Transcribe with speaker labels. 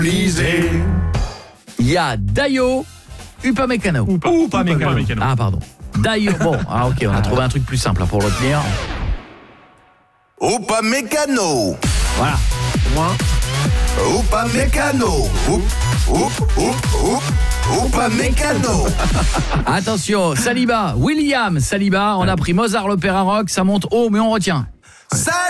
Speaker 1: Il y a Dayo, Upamecano.
Speaker 2: Upamecano.
Speaker 1: Ah pardon. Dayo, bon, ok, on a trouvé un truc plus simple pour le retenir.
Speaker 3: Upamecano.
Speaker 1: Voilà.
Speaker 2: Moins.
Speaker 3: Upamecano. Upamecano.
Speaker 1: Attention, Saliba, William Saliba, on a pris Mozart l'opéra rock, ça monte haut mais on retient.
Speaker 3: Saliba.